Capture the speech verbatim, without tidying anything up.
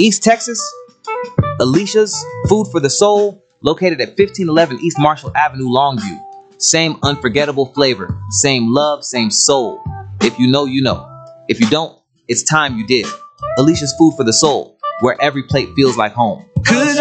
East Texas, Alicia's Food for the Soul, located at fifteen eleven East Marshall Avenue, Longview. Same unforgettable flavor, same love, same soul. If you know, you know. If you don't, it's time you did. Alicia's Food for the Soul, where every plate feels like home. 'Cause